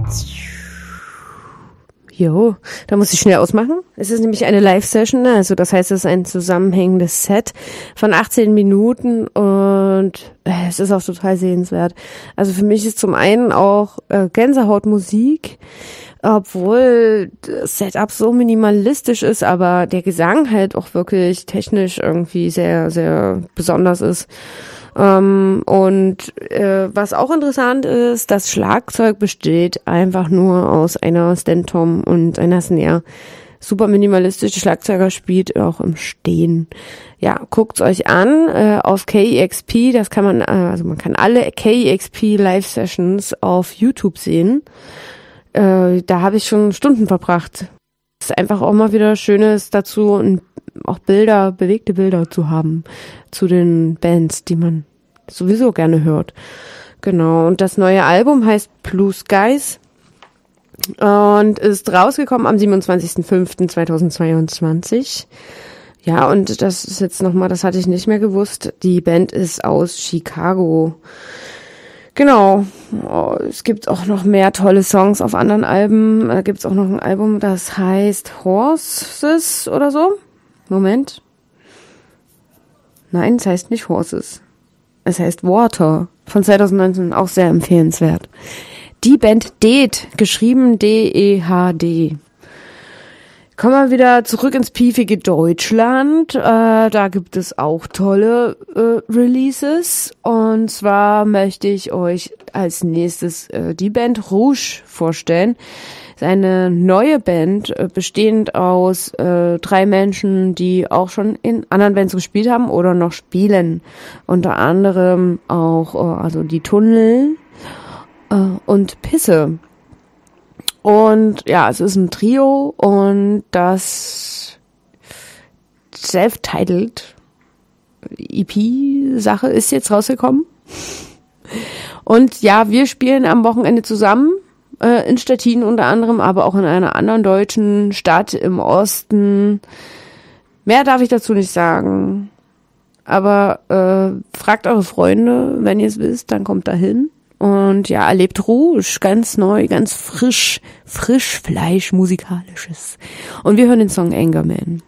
Jo, da muss ich schnell ausmachen. Es ist nämlich eine Live-Session, also das heißt, es ist ein zusammenhängendes Set von 18 Minuten und es ist auch total sehenswert. Also für mich ist zum einen auch Gänsehautmusik, obwohl das Setup so minimalistisch ist, aber der Gesang halt auch wirklich technisch irgendwie sehr, sehr besonders ist. Was auch interessant ist, das Schlagzeug besteht einfach nur aus einer Stand-Tom und einer Snare. Super minimalistisch, der Schlagzeuger spielt auch im Stehen. Ja, guckt's euch an auf KEXP, das kann man, also man kann alle KEXP Live-Sessions auf YouTube sehen. Da habe ich schon Stunden verbracht. Es ist einfach auch mal wieder Schönes dazu und auch Bilder, bewegte Bilder zu haben zu den Bands, die man sowieso gerne hört. Genau, und das neue Album heißt Blue Skies und ist rausgekommen am 27.05.2022. Ja, und das ist jetzt nochmal, das hatte ich nicht mehr gewusst, die Band ist aus Chicago. Genau, es gibt auch noch mehr tolle Songs auf anderen Alben. Da gibt es auch noch ein Album, das heißt Horses oder so. Moment. Nein, es heißt nicht Horses. Es heißt Water von 2019, auch sehr empfehlenswert. Die Band Dead, geschrieben D-E-H-D. Kommen wir wieder zurück ins piefige Deutschland. Da gibt es auch tolle Releases. Und zwar möchte ich euch als nächstes die Band Rouge vorstellen. Das ist eine neue Band, bestehend aus 3 Menschen, die auch schon in anderen Bands gespielt haben oder noch spielen. Unter anderem auch also die Tunnel und Pisse. Und ja, es ist ein Trio und das Self-Titled EP-Sache ist jetzt rausgekommen. Und ja, wir spielen am Wochenende zusammen in Stettin unter anderem, aber auch in einer anderen deutschen Stadt im Osten. Mehr darf ich dazu nicht sagen. Aber fragt eure Freunde, wenn ihr es wisst, dann kommt da hin. Und ja, erlebt Rouge, ganz neu, ganz frisch Fleisch, musikalisches. Und wir hören den Song Angerman.